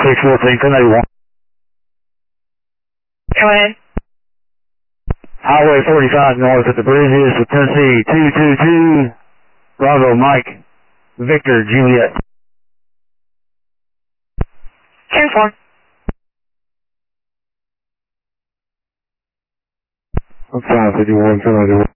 614, 1081. Go ahead. Highway 45 north at the bridges of Tennessee 222, Bravo Mike, Victor Juliet. 10-4. I'm 551, 1081.